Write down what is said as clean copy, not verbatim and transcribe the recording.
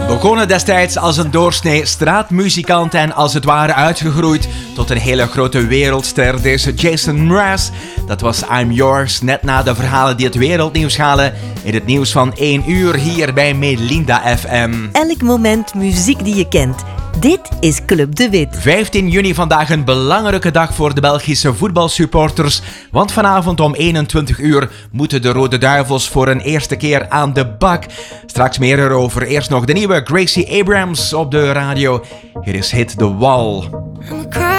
Begonnen destijds als een doorsnee straatmuzikant en als het ware uitgegroeid tot een hele grote wereldster, deze Jason Mraz. Dat was I'm Yours, net na de verhalen die het wereldnieuws halen in het nieuws van 1 uur hier bij Melinda FM. Elk moment muziek die je kent. Dit is Club de Wit. 15 juni vandaag een belangrijke dag voor de Belgische voetbalsupporters. Want vanavond om 21 uur moeten de Rode Duivels voor een eerste keer aan de bak. Straks meer erover. Eerst nog de nieuwe Gracie Abrams op de radio. Hier is Hit the Wall.